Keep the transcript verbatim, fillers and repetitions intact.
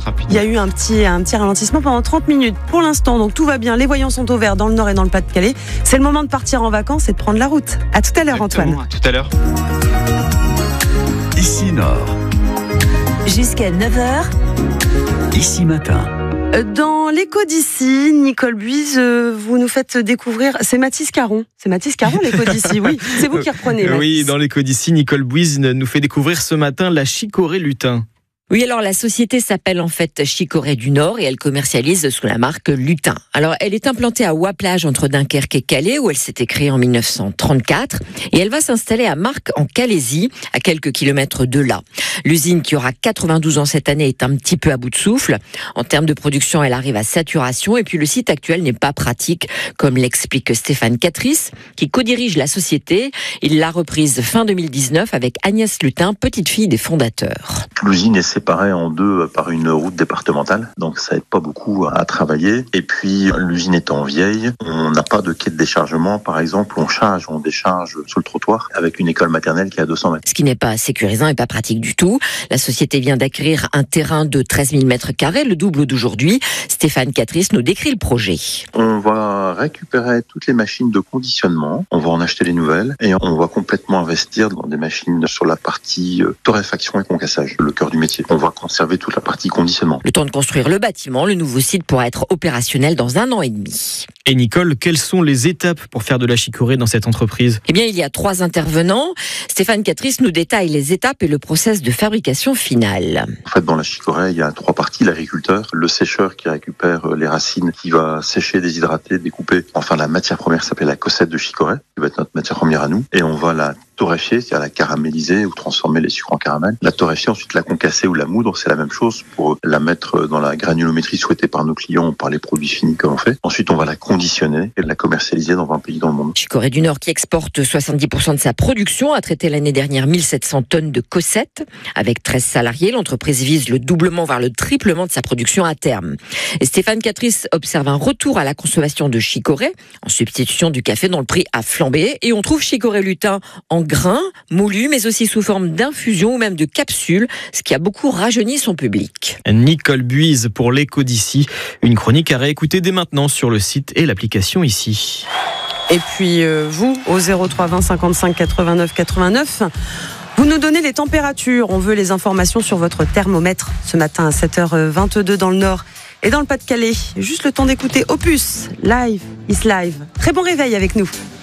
rapide. Il y a eu un petit, un petit ralentissement pendant trente minutes. Pour l'instant, donc tout va bien. Les voyants sont au vert dans le nord et dans le Pas-de-Calais. C'est le moment de partir en vacances et de prendre la route. À tout à l'heure, Exactement, Antoine. À tout à l'heure. Ici Nord, Jusqu'à neuf heures, ici Matin. Dans l'écho d'ici, Nicole Buise, vous nous faites découvrir. C'est Mathis Caron. C'est Mathis Caron, l'écho d'ici, oui. C'est vous qui reprenez, Mathis. Oui, dans l'écho d'ici, Nicole Buise nous fait découvrir ce matin la chicorée lutin. Oui, alors la société s'appelle en fait Chicorée du Nord et elle commercialise sous la marque Lutin. Alors elle est implantée à Ouaplage entre Dunkerque et Calais où elle s'était créée en mille neuf cent trente-quatre et elle va s'installer à Marcq en Calaisie, à quelques kilomètres de là. L'usine qui aura quatre-vingt-douze ans cette année est un petit peu à bout de souffle. En termes de production, elle arrive à saturation et puis le site actuel n'est pas pratique, comme l'explique Stéphane Catrice, qui co-dirige la société. Il l'a reprise fin deux mille dix-neuf avec Agnès Lutin, petite fille des fondateurs. L'usine est séparée en deux par une route départementale, donc ça aide pas beaucoup à travailler. Et puis l'usine étant vieille, on n'a pas de quai de déchargement. Par exemple, on charge, on décharge sur le trottoir avec une école maternelle qui est à deux cents mètres. Ce qui n'est pas sécurisant et pas pratique du tout. La société vient d'acquérir un terrain de treize mille mètres carrés, le double d'aujourd'hui. Stéphane Catrice nous décrit le projet. On va récupérer toutes les machines de conditionnement, on va en acheter les nouvelles et on va complètement investir dans des machines sur la partie torréfaction et concassage, le cœur du métier. On va conserver toute la partie conditionnement. Le temps de construire le bâtiment, le nouveau site pourra être opérationnel dans un an et demi. Et Nicole, quelles sont les étapes pour faire de la chicorée dans cette entreprise ? Eh bien, il y a trois intervenants. Stéphane Catrice nous détaille les étapes et le process de fabrication finale. En fait, dans la chicorée, il y a trois parties. L'agriculteur, le sécheur qui récupère les racines, qui va sécher, déshydrater, découper. Enfin, la matière première s'appelle la cossette de chicorée, qui va être notre matière première à nous. Et on va la torréfier, c'est-à-dire la caraméliser ou transformer les sucres en caramel. La torréfier, ensuite la concasser ou la moudre, c'est la même chose pour la mettre dans la granulométrie souhaitée par nos clients ou par les produits finis que l'on fait. Ensuite, on va la conditionner et la commercialiser dans vingt pays dans le monde. Chicorée du Nord qui exporte soixante-dix pour cent de sa production a traité l'année dernière mille sept cents tonnes de cossettes. Avec treize salariés, l'entreprise vise le doublement voire le triplement de sa production à terme. Et Stéphane Catrice observe un retour à la consommation de chicorée en substitution du café dont le prix a flambé et on trouve chicorée lutin en grains, moulus, mais aussi sous forme d'infusion ou même de capsules, ce qui a beaucoup rajeuni son public. Nicole Buise pour l'écho d'ici, une chronique à réécouter dès maintenant sur le site et l'application ici. Et puis euh, vous, au zéro trois vingt cinquante-cinq quatre-vingt-neuf quatre-vingt-neuf, vous nous donnez les températures. On veut les informations sur votre thermomètre ce matin à sept heures vingt-deux dans le Nord et dans le Pas-de-Calais. Juste le temps d'écouter Opus, Live is Live. Très bon réveil avec nous.